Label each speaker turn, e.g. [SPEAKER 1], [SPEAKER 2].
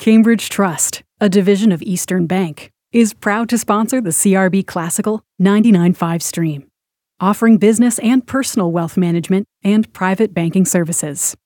[SPEAKER 1] Cambridge Trust, a division of Eastern Bank, is proud to sponsor the CRB Classical 99.5 stream, offering business and personal wealth management and private banking services.